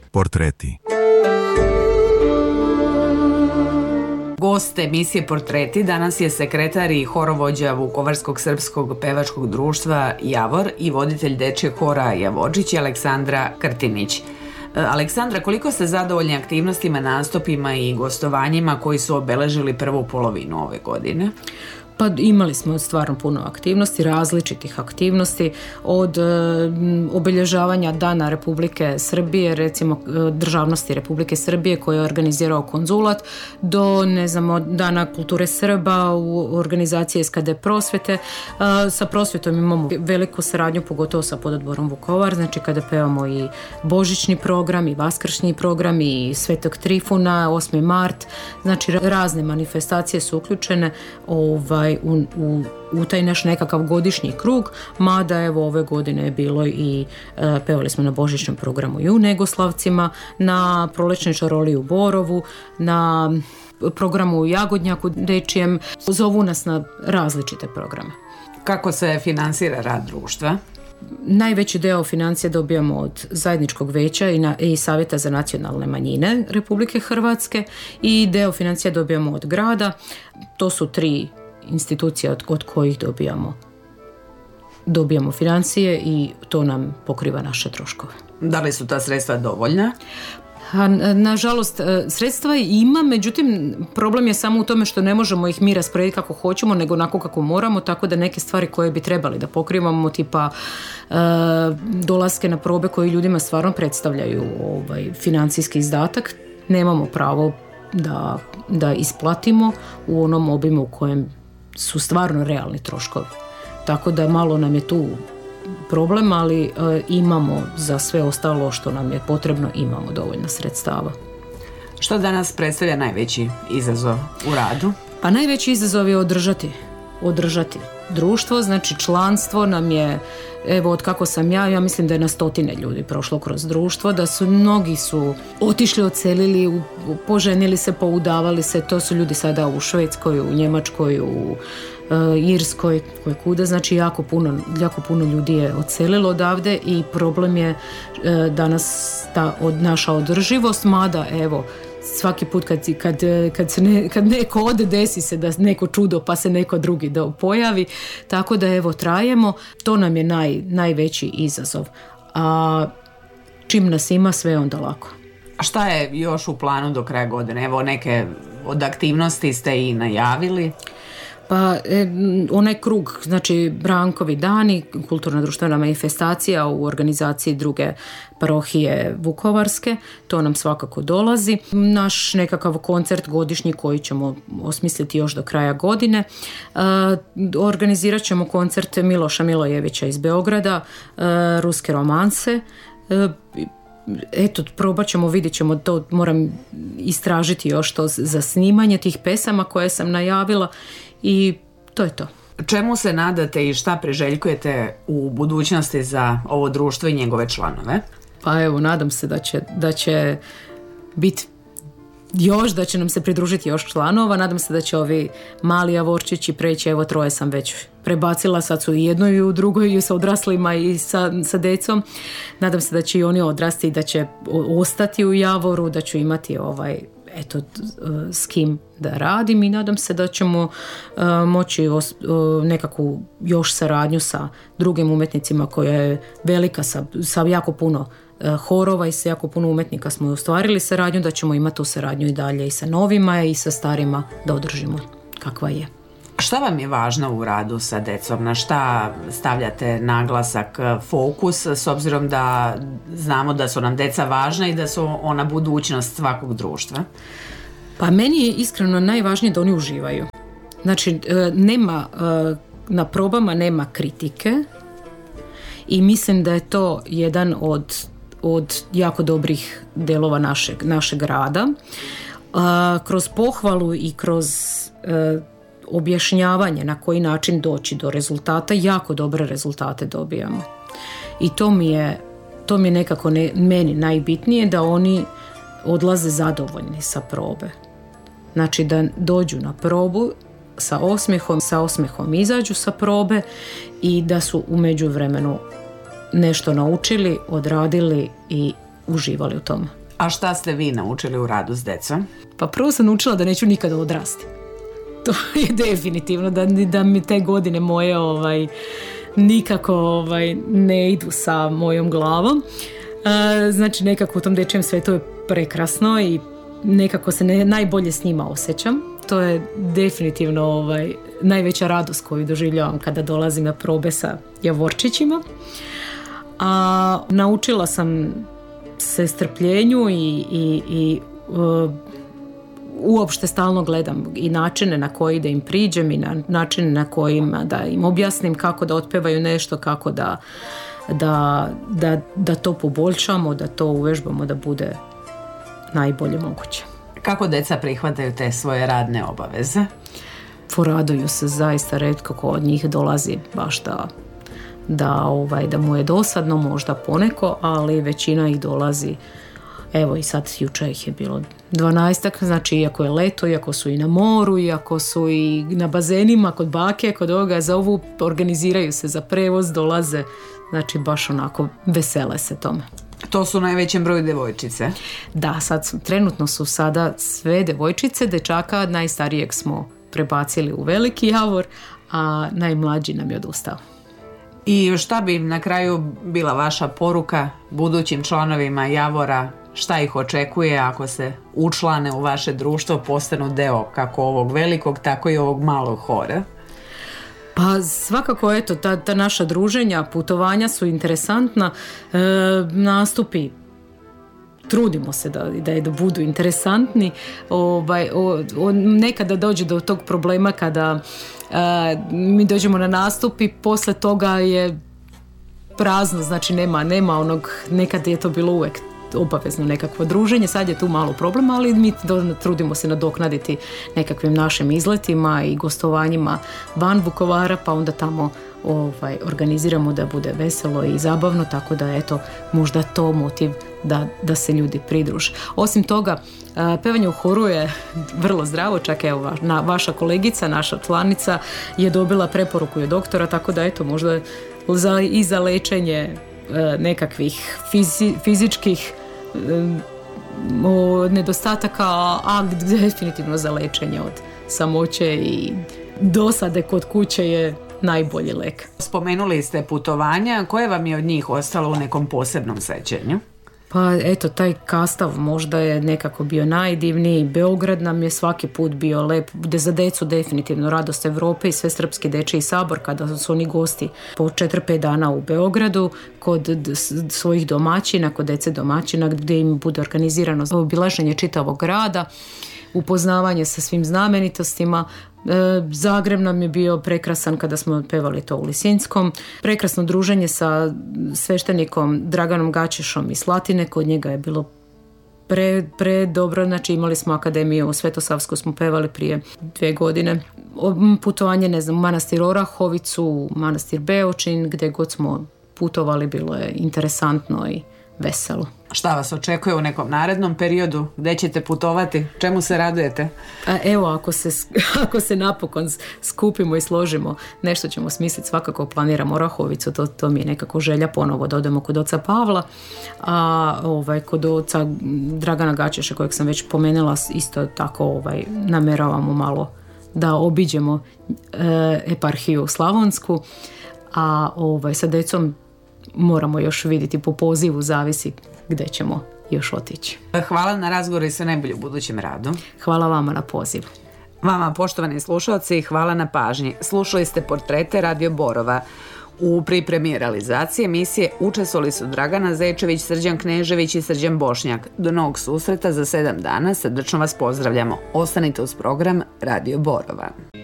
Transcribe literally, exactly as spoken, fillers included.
Portreti. Gost emisije Portreti danas je sekretar i horovođa Vukovarskog srpskog pevačkog društva Javor i voditelj dečjeg hora Javodžić Aleksandra Krtinić. Aleksandra, koliko ste zadovoljni aktivnostima, nastupima i gostovanjima koji su obeležili prvu polovinu ove godine? Pa imali smo stvarno puno aktivnosti, različitih aktivnosti, od e, obilježavanja Dana Republike Srbije, recimo državnosti Republike Srbije koje je organizirao konzulat, do ne znamo Dana kulture Srba u organizaciji S K D prosvjete. E, sa prosvjetom imamo veliku saradnju, pogotovo sa pododborom Vukovar, znači kada pevamo i božićni program i vaskršnji program i Svetog Trifuna, osmi mart, znači razne manifestacije su uključene ovaj U, u, u taj naš nekakav godišnji krug, mada evo ove godine je bilo i e, pevali smo na božićnom programu i u Negoslavcima, na prolećnoj čaroli u Borovu, na programu u Jagodnjaku dečjem, zovu nas na različite programe. Kako se finansira rad društva? Najveći deo financija dobijamo od zajedničkog veća i, na, i Savjeta za nacionalne manjine Republike Hrvatske i deo financija dobijamo od grada. To su tri institucija od, od kojih dobijamo dobijamo financije i to nam pokriva naše troškove. Da li su ta sredstva dovoljna? A, nažalost, sredstva ima, međutim problem je samo u tome što ne možemo ih mi rasporediti kako hoćemo, nego onako kako moramo, tako da neke stvari koje bi trebali da pokrivamo, tipa e, dolaske na probe koji ljudima stvarno predstavljaju ovaj, financijski izdatak, nemamo pravo da, da isplatimo u onom obimu u kojem su stvarno realni troškovi. Tako da malo nam je tu problem, ali e, imamo za sve ostalo što nam je potrebno, imamo dovoljno sredstava. Što danas predstavlja najveći izazov u radu? Pa najveći izazov je održati, održati društvo, znači članstvo nam je, evo od kako sam ja, ja mislim da je na stotine ljudi prošlo kroz društvo, da su mnogi su otišli, odselili, poženili se, poudavali se, to su ljudi sada u Švedskoj, u Njemačkoj, u uh, Irskoj, koje kuda, znači jako puno, jako puno ljudi je odselilo odavde i problem je uh, danas ta od, naša održivost, mada evo, svaki put kad, kad, kad, se ne, kad neko ode, desi se da neko čudo pa se neko drugi da pojavi, tako da evo trajemo, to nam je naj, najveći izazov, a čim nas ima sve je onda lako. A šta je još u planu do kraja godine? Evo neke od aktivnosti ste i najavili. Pa e, onaj krug, znači Brankovi dani, kulturna društvena manifestacija u organizaciji druge parohije Vukovarske, to nam svakako dolazi. Naš nekakav koncert godišnji koji ćemo osmisliti još do kraja godine. E, organizirat ćemo koncert Miloša Milojevića iz Beograda, e, ruske romanse. E, Eto, probat ćemo, vidjet ćemo, to moram istražiti još to za snimanje tih pesama koje sam najavila i to je to. Čemu se nadate i šta priželjkujete u budućnosti za ovo društvo i njegove članove? Pa evo, nadam se da će, da će biti još, da će nam se pridružiti još članova, nadam se da će ovi mali Javorčići preći, evo troje sam već prebacila, sad su i jedno i u drugoj i sa odraslima i sa, sa decom, nadam se da će i oni odrasti i da će ostati u Javoru, da ću imati ovaj, eto, s kim da radim i nadam se da ćemo uh, moći os, uh, nekakvu još saradnju sa drugim umetnicima koja je velika, sa, sa jako puno horova i sa jako puno umetnika smo ostvarili saradnju, da ćemo imati tu saradnju i dalje i sa novima i sa starima da održimo kakva je. Šta vam je važno u radu sa decom? Na šta stavljate naglasak, fokus, s obzirom da znamo da su nam deca važna i da su ona budućnost svakog društva? Pa meni je iskreno najvažnije da oni uživaju. Znači, nema, na probama nema kritike i mislim da je to jedan od od jako dobrih delova našeg, našeg rada. A, kroz pohvalu i kroz e, objašnjavanje na koji način doći do rezultata, jako dobre rezultate dobijamo. I to mi je, to mi je nekako ne, meni najbitnije, da oni odlaze zadovoljni sa probe. Znači da dođu na probu sa osmehom, sa osmehom izađu sa probe i da su u međuvremenu nešto naučili, odradili i uživali u tome. A šta ste vi naučili u radu s decom? Pa prvo sam naučila da neću nikada odrasti. To je definitivno, da, da mi te godine moje ovaj, nikako ovaj, ne idu sa mojom glavom. E, znači nekako u tom dečjem svetu je prekrasno i nekako se ne, najbolje s njima osjećam. To je definitivno ovaj, najveća radost koju doživljavam kada dolazim na probe sa javorčićima. A naučila sam se strpljenju i, i, i uh, uopšte stalno gledam i načine na koji da im priđem i na načine na kojima da im objasnim kako da otpevaju nešto, kako da, da, da, da to poboljšamo, da to uvežbamo da bude najbolje moguće. Kako deca prihvataju te svoje radne obaveze? Poraduju se, zaista retko ko od njih dolazi baš da, da, ovaj, da mu je dosadno, možda poneko, ali većina ih dolazi. Evo i sad jučer ih je bilo dvanaestak, znači iako je leto, iako su i na moru, iako su i na bazenima kod bake, kod ovoga zovu, organiziraju se za prevoz, dolaze, znači baš onako vesele se tome. To su najvećem broju devojčice? Da, sad su, trenutno su sada sve devojčice, dečaka najstarijeg smo prebacili u Veliki Javor, a najmlađi nam je odustao. I šta bi na kraju bila vaša poruka budućim članovima Javora, šta ih očekuje ako se učlane u vaše društvo, postanu deo kako ovog velikog, tako i ovog malog hora? Pa svakako, eto, ta, ta naša druženja, putovanja su interesantna, e, nastupi, trudimo se da, da, da budu interesantni. Ovaj, o, o, nekada dođe do tog problema kada e, mi dođemo na nastup i posle toga je prazno, znači nema, nema onog, nekad je to bilo uvek obavezno nekakvo druženje, sad je tu malo problem, ali mi trudimo se nadoknaditi nekakvim našim izletima i gostovanjima van Vukovara, pa onda tamo ovaj, organiziramo da bude veselo i zabavno, tako da eto, možda to motiv da, da se ljudi pridruže. Osim toga, pevanje u horu je vrlo zdravo, čak evo na, vaša kolegica, naša članica je dobila preporuku od doktora, tako da eto, možda za, i za lečenje nekakvih fizi, fizičkih o, nedostataka, a definitivno za lečenje od samoće i dosade kod kuće je najbolji lek. Spomenuli ste putovanja, koje vam je od njih ostalo u nekom posebnom sećanju? Pa eto, taj Kastav možda je nekako bio najdivniji. Beograd nam je svaki put bio lep, za decu definitivno Radost Evrope i Svesrpski dečiji sabor kada su oni gosti po četiri pet dana u Beogradu kod svojih domaćina, kod dece domaćina gdje im bude organizirano obilaženje čitavog grada, upoznavanje sa svim znamenitostima. Zagreb nam je bio prekrasan kada smo pevali to u Lisinskom. Prekrasno druženje sa sveštenikom Draganom Gaćešom iz Slatine, kod njega je bilo pre, pre dobro, znači imali smo akademiju u Svetosavsku, smo pevali prije dvije godine. Putovanje, ne znam, u manastir Orahovicu, manastir Beočin, gdje god smo putovali bilo je interesantno i veselo. Šta vas očekuje u nekom narednom periodu? Gdje ćete putovati? Čemu se radujete? A evo, ako se, ako se napokon skupimo i složimo, nešto ćemo smisliti, svakako planiramo Orahovicu, to, to mi je nekako želja ponovo da odemo kod oca Pavla, a ovaj, kod oca Dragana Gaćeša, kojeg sam već pomenula, isto tako ovaj, nameravamo malo da obiđemo e, eparhiju Slavonsku, a ovaj, sa decom moramo još vidjeti po pozivu, zavisi gdje ćemo još otići. Hvala na razgovoru i sve najbolje u budućem radu. Hvala vama na pozivu. Vama, poštovani slušalci, hvala na pažnji. Slušali ste Portrete Radio Borova. U pripremi i realizaciji emisije učestvovali su Dragana Zečević, Srđan Knežević i Srđan Bošnjak. Do novog susreta za sedam dana. Srdačno vas pozdravljamo. Ostanite uz program Radio Borova.